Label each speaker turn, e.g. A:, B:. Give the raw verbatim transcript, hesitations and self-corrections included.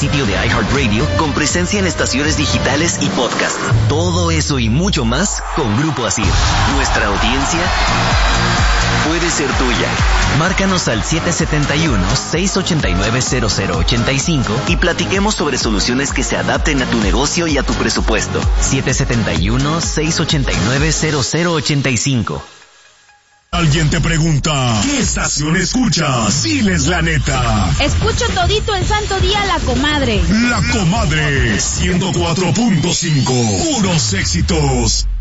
A: sitio de iHeartRadio con presencia en estaciones digitales y podcast. Todo eso y mucho más con Grupo Asir. Nuestra audiencia puede ser tuya. Márcanos al siete siete uno, seis ocho nueve, cero cero ocho cinco y platiquemos sobre soluciones que se adapten a tu negocio y a tu presupuesto. siete siete uno, seis ocho nueve, cero cero ocho cinco.
B: Alguien te pregunta, ¿qué estación escuchas? Diles la neta.
C: Escucho todito el santo día La Comadre.
B: La Comadre, ciento cuatro punto cinco. Puros éxitos.